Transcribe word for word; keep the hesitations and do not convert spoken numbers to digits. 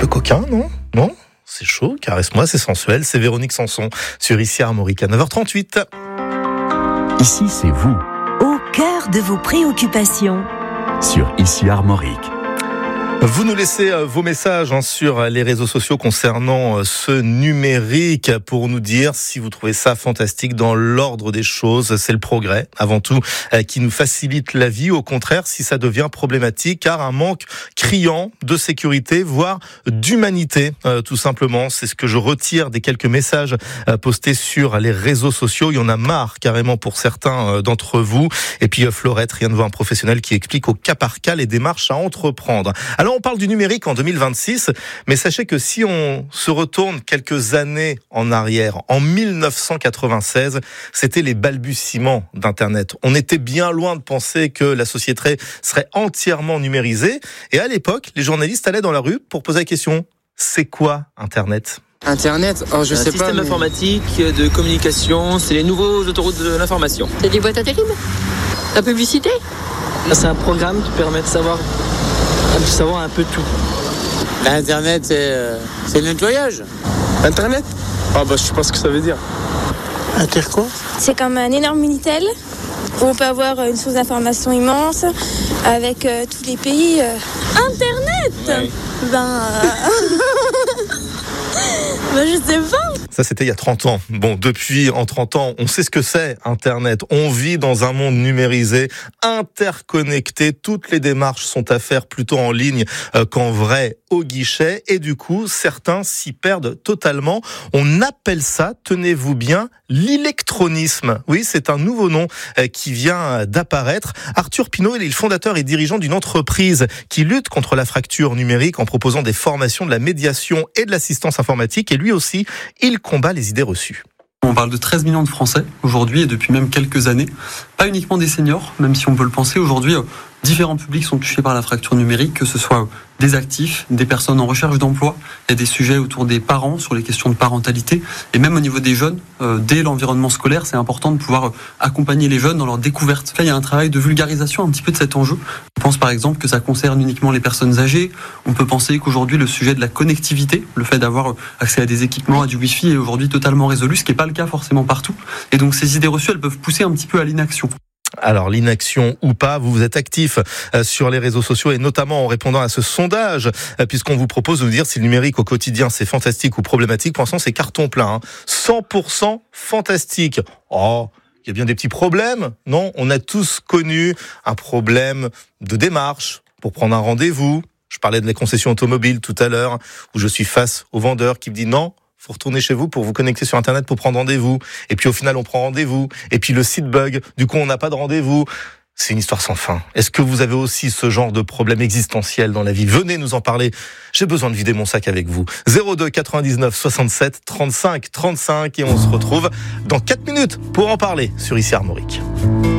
peu coquin, non ? Non ? C'est chaud, caresse-moi, c'est sensuel. C'est Véronique Sanson sur Ici Armorique à neuf heures trente-huit. Ici, c'est vous. Au cœur de vos préoccupations. Sur Ici Armorique. Vous nous laissez vos messages hein, sur les réseaux sociaux concernant ce numérique pour nous dire si vous trouvez ça fantastique. Dans l'ordre des choses, c'est le progrès avant tout qui nous facilite la vie. Au contraire, si ça devient problématique, car un manque criant de sécurité, voire d'humanité, euh, tout simplement. C'est ce que je retire des quelques messages euh, postés sur les réseaux sociaux. Il y en a marre carrément pour certains euh, d'entre vous. Et puis euh, Florette, rien de voir un professionnel qui explique au cas par cas les démarches à entreprendre. Alors on parle du numérique en deux mille vingt-six, mais sachez que si on se retourne quelques années en arrière, en mille neuf cent quatre-vingt-seize, c'était les balbutiements d'Internet. On était bien loin de penser que la société serait entièrement numérisée. Et à l'époque, les journalistes allaient dans la rue pour poser la question « C'est quoi Internet ?» Internet, oh, je un sais système pas. Système mais... informatique de communication, c'est les nouveaux autoroutes de l'information. C'est des boîtes à terribles. La publicité. C'est un programme qui permet de savoir, de savoir un peu tout. Internet, c'est, euh, c'est le nettoyage. Internet ? Ah bah je sais pas ce que ça veut dire. Inter quoi ? C'est comme un énorme Minitel où on peut avoir une source d'information immense avec euh, tous les pays. Euh... Internet ouais. Ben... Euh... ben je sais pas. Ça, c'était il y a trente ans. Bon, depuis, en trente ans, on sait ce que c'est, Internet. On vit dans un monde numérisé, interconnecté. Toutes les démarches sont à faire plutôt en ligne euh, qu'en vrai au guichet. Et du coup, certains s'y perdent totalement. On appelle ça, tenez-vous bien, l'électronisme. Oui, c'est un nouveau nom euh, qui vient d'apparaître. Arthur Pinault, il est le fondateur et dirigeant d'une entreprise qui lutte contre la fracture numérique en proposant des formations de la médiation et de l'assistance informatique. Et lui aussi, il combat les idées reçues. On parle de treize millions de Français aujourd'hui et depuis même quelques années. Pas uniquement des seniors, même si on peut le penser. Aujourd'hui, différents publics sont touchés par la fracture numérique, que ce soit des actifs, des personnes en recherche d'emploi. Il y a des sujets autour des parents, sur les questions de parentalité. Et même au niveau des jeunes, euh, dès l'environnement scolaire, c'est important de pouvoir accompagner les jeunes dans leur découverte. Là, il y a un travail de vulgarisation un petit peu de cet enjeu. On pense par exemple que ça concerne uniquement les personnes âgées. On peut penser qu'aujourd'hui, le sujet de la connectivité, le fait d'avoir accès à des équipements, à du Wi-Fi, est aujourd'hui totalement résolu, ce qui n'est pas le cas forcément partout. Et donc, ces idées reçues, elles peuvent pousser un petit peu à l'inaction. Alors, l'inaction ou pas, vous vous êtes actif sur les réseaux sociaux et notamment en répondant à ce sondage, puisqu'on vous propose de nous dire si le numérique au quotidien c'est fantastique ou problématique. Pour l'instant, c'est carton plein, hein. cent pour cent fantastique. Oh, il y a bien des petits problèmes, non ? On a tous connu un problème de démarche pour prendre un rendez-vous. Je parlais de la concession automobile tout à l'heure, où je suis face au vendeur qui me dit non, faut retourner chez vous pour vous connecter sur Internet pour prendre rendez-vous. Et puis au final, on prend rendez-vous. Et puis le site bug. Du coup, on n'a pas de rendez-vous. C'est une histoire sans fin. Est-ce que vous avez aussi ce genre de problème existentiel dans la vie ? Venez nous en parler. J'ai besoin de vider mon sac avec vous. zéro deux quatre-vingt-dix-neuf soixante-sept trente-cinq trente-cinq et on se retrouve dans quatre minutes pour en parler sur Ici Armorique.